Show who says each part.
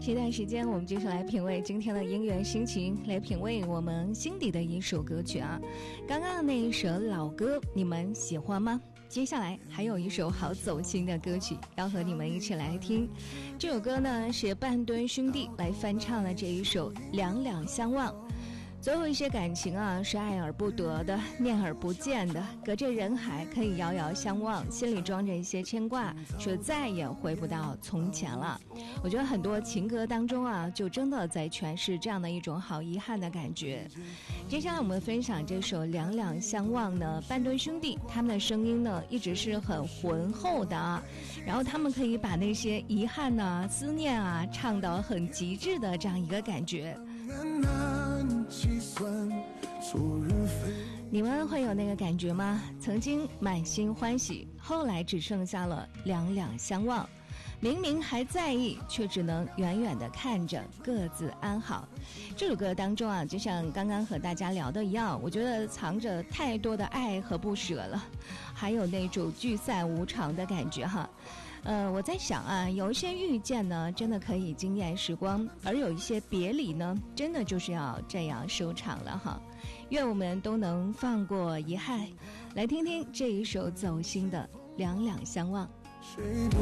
Speaker 1: 这段时间我们继续来品味今天的音乐心情，来品味我们心底的一首歌曲啊。刚刚的那一首老歌你们喜欢吗？接下来还有一首好走心的歌曲要和你们一起来听。这首歌呢是半吨兄弟来翻唱了这一首《两两相望》。总有一些感情啊是爱而不得的，念而不见的，隔着人海可以遥遥相望，心里装着一些牵挂，却再也回不到从前了。我觉得很多情歌当中啊，就真的在诠释这样的一种好遗憾的感觉。接下来我们分享这首《两两相望》呢，半吨兄弟他们的声音呢一直是很浑厚的啊，然后他们可以把那些遗憾啊、思念啊唱到很极致的这样一个感觉。你们会有那个感觉吗？曾经满心欢喜，后来只剩下了两两相望，明明还在意，却只能远远地看着，各自安好。这首歌当中啊，就像刚刚和大家聊的一样，我觉得藏着太多的爱和不舍了，还有那种聚散无常的感觉哈。我在想啊，有一些遇见呢，真的可以惊艳时光，而有一些别离呢，真的就是要这样收场了哈。愿我们都能放过遗憾，来听听这一首走心的《两两相望》。谁不